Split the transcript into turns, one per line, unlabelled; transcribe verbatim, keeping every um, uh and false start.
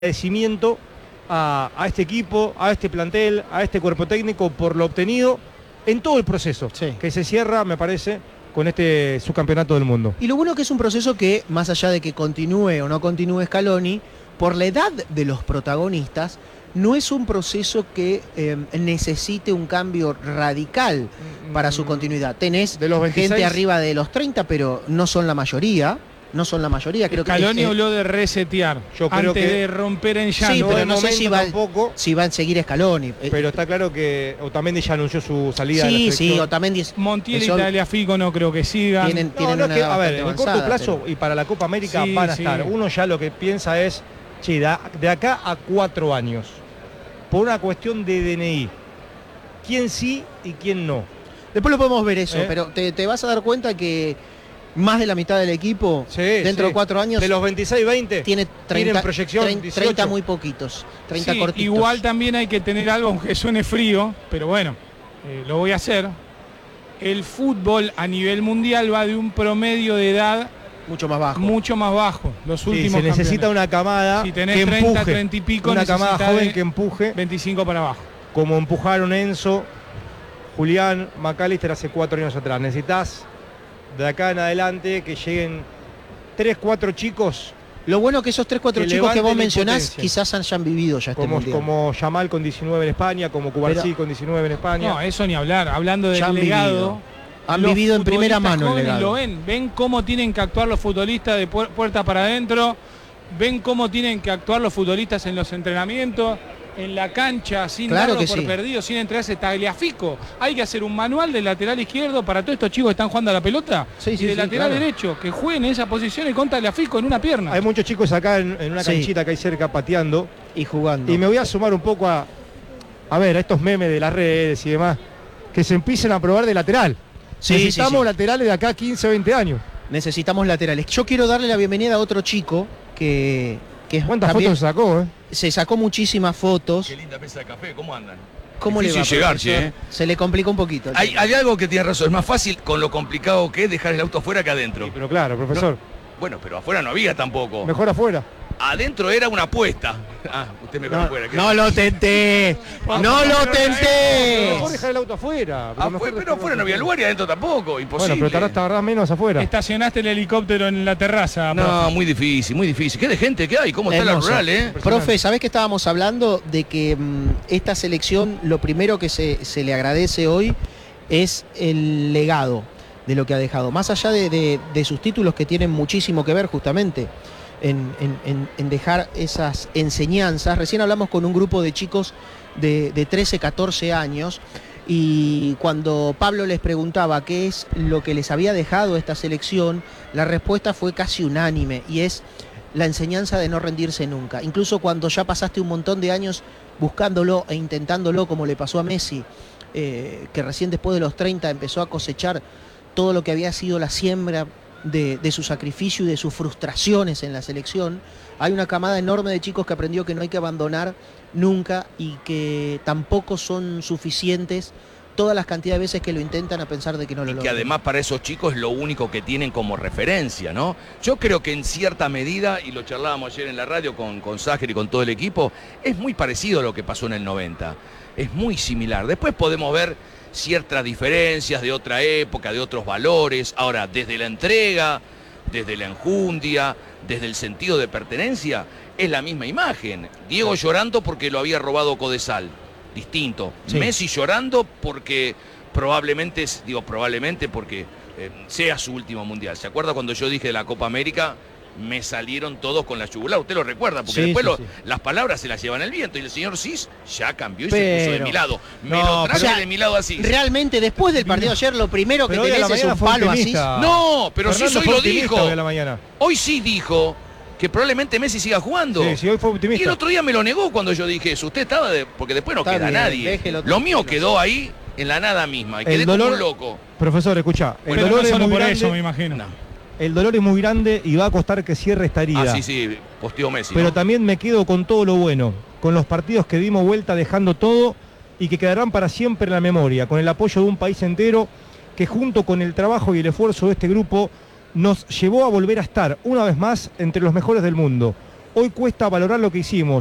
agradecimiento a, a este equipo, a este plantel, a este cuerpo técnico por lo obtenido en todo el proceso, sí, que se cierra, me parece, con este subcampeonato del mundo.
Y lo bueno que es un proceso que, más allá de que continúe o no continúe Scaloni, por la edad de los protagonistas, no es un proceso que eh, necesite un cambio radical para su continuidad. Tenés de los veintiséis, gente arriba de los treinta, pero no son la mayoría. No son la mayoría, creo que
Scaloni habló de resetear, yo creo antes que de romper en llanto.
Sí, pero no sé si va, si va a seguir Scaloni.
Pero está claro que Otamendi ya anunció su salida.
Sí,
de la
sí, Otamendi es...
Montiel y Tagliafico no creo que sigan.
Tienen,
no,
tienen
no
una
es que, a ver, en el corto plazo
pero...
y para la Copa América
sí,
van a
sí.
estar. Uno ya lo que piensa es, che, de, de acá a cuatro años, por una cuestión de D N I, quién sí y quién no.
Después lo podemos ver eso,
¿Eh?
pero te, te vas a dar cuenta que más de la mitad del equipo, sí, dentro sí. de cuatro años,
de los veintiséis, veinte,
tiene treinta,
proyección,
treinta, treinta muy poquitos, treinta
sí,
cortitos.
Igual también hay que tener algo, aunque suene frío, pero bueno, eh, lo voy a hacer. El fútbol a nivel mundial va de un promedio de edad
mucho más bajo.
Mucho más bajo. Los últimos
sí, se necesita campeones. Una camada
si tenés
que
treinta,
empuje,
treinta y pico,
una camada joven que empuje.
veinticinco para abajo.
Como empujaron Enzo, Julián, McAllister hace cuatro años atrás. Necesitas de acá en adelante que lleguen tres, cuatro chicos.
Lo bueno que esos tres, cuatro chicos que vos mencionás quizás hayan vivido ya este
como,
mundial.
Como Yamal con diecinueve en España, como Cubarsí con diecinueve en España.
No, eso ni hablar. Hablando del
han
legado.
Vivido. Han vivido en primera mano el legado.
Lo ven, ven cómo tienen que actuar los futbolistas de pu puerta para adentro, ven cómo tienen que actuar los futbolistas en los entrenamientos, en la cancha, sin
claro
darlo por
sí.
perdido, sin entregarse. Tagliafico. Hay que hacer un manual del lateral izquierdo para todos estos chicos que están jugando a la pelota,
sí, sí,
y del
sí,
lateral
claro.
derecho, que jueguen en esa posición y con Tagliafico en una pierna.
Hay muchos chicos acá en, en una canchita sí. que hay cerca pateando
y jugando.
Y me voy a sumar un poco a, a ver, a estos memes de las redes y demás, que se empiecen a probar de lateral. Sí, Necesitamos sí, sí. laterales de acá a quince, veinte años.
Necesitamos laterales. Yo quiero darle la bienvenida a otro chico que... que
¿Cuántas fotos se sacó? Eh?
Se sacó muchísimas fotos.
Qué linda mesa de café, ¿cómo andan?
¿Cómo le va?
Llegar, ¿eh?
Se le complicó un poquito.
Hay, hay algo que tiene razón, es más fácil con lo complicado que es dejar el auto afuera que adentro.
Sí, pero claro, profesor.
No, bueno, pero afuera no había tampoco.
Mejor afuera.
Adentro era una apuesta. Ah, usted me
no,
afuera.
No lo tenté. No lo tenté.
Mejor dejar el auto afuera.
Pero, afuera, pero afuera no había lugar y adentro tampoco. Imposible.
Bueno, pero tardás menos afuera.
Estacionaste el helicóptero en la terraza.
No,
profe.
muy difícil, muy difícil. ¿Qué de gente que hay? ¿Cómo está la rural, eh?
Profe, ¿sabés que estábamos hablando de que mmm, esta selección, lo primero que se, se le agradece hoy es el legado de lo que ha dejado? Más allá de, de, de sus títulos que tienen muchísimo que ver justamente En, en, en dejar esas enseñanzas. Recién hablamos con un grupo de chicos de, de trece, catorce años y cuando Pablo les preguntaba qué es lo que les había dejado esta selección, la respuesta fue casi unánime y es la enseñanza de no rendirse nunca. Incluso cuando ya pasaste un montón de años buscándolo e intentándolo, como le pasó a Messi, eh, que recién después de los treinta empezó a cosechar todo lo que había sido la siembra De, de su sacrificio y de sus frustraciones en la selección. Hay una camada enorme de chicos que aprendió que no hay que abandonar nunca y que tampoco son suficientes todas las cantidades de veces que lo intentan a pensar de que no lo logran.
Y que además para esos chicos es lo único que tienen como referencia, ¿no? Yo creo que en cierta medida, y lo charlábamos ayer en la radio con, con Ságer y con todo el equipo, es muy parecido a lo que pasó en el noventa. Es muy similar. Después podemos ver ciertas diferencias de otra época, de otros valores. Ahora, desde la entrega, desde la enjundia, desde el sentido de pertenencia, es la misma imagen. Diego llorando porque lo había robado Codesal, distinto. Sí. Messi llorando porque probablemente, digo probablemente porque eh, sea su último mundial. ¿Se acuerda cuando yo dije de la Copa América? Me salieron todos con la yugular, usted lo recuerda, porque sí, después sí, lo, sí. las palabras se las llevan el viento y el señor Cis ya cambió y pero, se puso de mi lado. Me no, lo traje o sea, de mi lado así.
Realmente después del partido ayer lo primero que tenés es un palo así.
No, pero Cis hoy lo dijo.
Hoy, la mañana.
hoy sí dijo que probablemente Messi siga jugando.
Sí, sí, hoy fue optimista.
Y el otro día me lo negó cuando yo dije eso. Usted estaba de, porque después no
Está
queda
bien,
nadie.
Déjelo,
lo mío quedó ahí en la nada misma y quedé
el dolor,
como un loco.
Profesor, escucha, el
bueno,
dolor
no
es
solo
muy
por
grande.
eso, me imagino. No.
El dolor es muy grande y va a costar que cierre esta herida.
Ah, sí, sí, posteó Messi.
Pero
¿no?
también me quedo con todo lo bueno, con los partidos que dimos vuelta dejando todo y que quedarán para siempre en la memoria, con el apoyo de un país entero que junto con el trabajo y el esfuerzo de este grupo nos llevó a volver a estar una vez más entre los mejores del mundo. hoy cuesta valorar lo que hicimos.